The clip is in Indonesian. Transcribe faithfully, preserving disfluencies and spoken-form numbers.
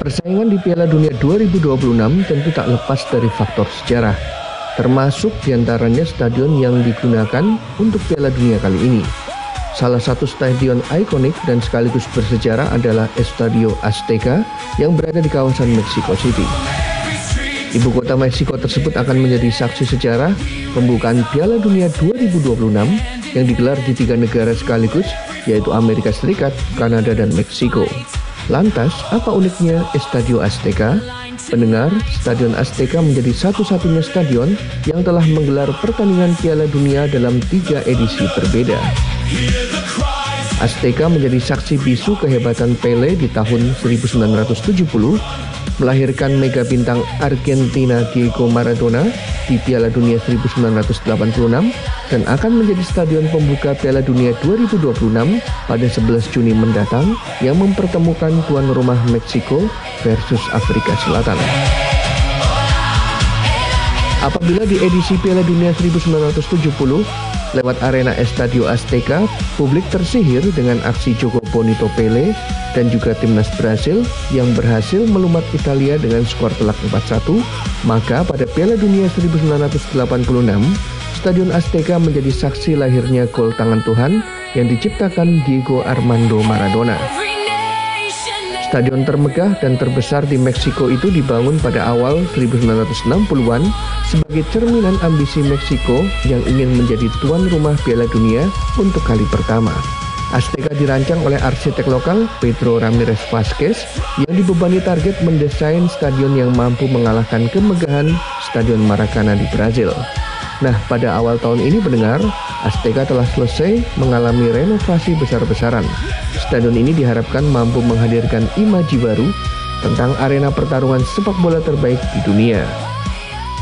Persaingan di Piala Dunia dua ribu dua puluh enam tentu tak lepas dari faktor sejarah, termasuk diantaranya stadion yang digunakan untuk Piala Dunia kali ini. Salah satu stadion ikonik dan sekaligus bersejarah adalah Estadio Azteca yang berada di kawasan Mexico City. Ibu kota Meksiko tersebut akan menjadi saksi sejarah pembukaan Piala Dunia dua ribu dua puluh enam yang digelar di tiga negara sekaligus, yaitu Amerika Serikat, Kanada, dan Meksiko. Lantas, apa uniknya Estadio Azteca? Pendengar, Stadion Azteca menjadi satu-satunya stadion yang telah menggelar pertandingan Piala Dunia dalam tiga edisi berbeda. Azteca menjadi saksi bisu kehebatan Pele di tahun seribu sembilan ratus tujuh puluh, melahirkan mega bintang Argentina Diego Maradona di Piala Dunia seribu sembilan ratus delapan puluh enam dan akan menjadi stadion pembuka Piala Dunia dua ribu dua puluh enam pada sebelas Juni mendatang yang mempertemukan tuan rumah Meksiko versus Afrika Selatan. Apabila di edisi Piala Dunia seribu sembilan ratus tujuh puluh lewat arena Estadio Azteca, publik tersihir dengan aksi Jogo Bonito Pele dan juga timnas Brasil yang berhasil melumat Italia dengan skor telak empat satu, maka pada Piala Dunia seribu sembilan ratus delapan puluh enam, Stadion Azteca menjadi saksi lahirnya gol tangan Tuhan yang diciptakan Diego Armando Maradona. Stadion termegah dan terbesar di Meksiko itu dibangun pada awal seribu sembilan ratus enam puluhan sebagai cerminan ambisi Meksiko yang ingin menjadi tuan rumah Piala Dunia untuk kali pertama. Azteca dirancang oleh arsitek lokal Pedro Ramirez Vázquez yang dibebani target mendesain stadion yang mampu mengalahkan kemegahan Stadion Maracana di Brazil. Nah, pada awal tahun ini pendengar, Azteca telah selesai mengalami renovasi besar-besaran. Stadion ini diharapkan mampu menghadirkan imaji baru tentang arena pertarungan sepak bola terbaik di dunia.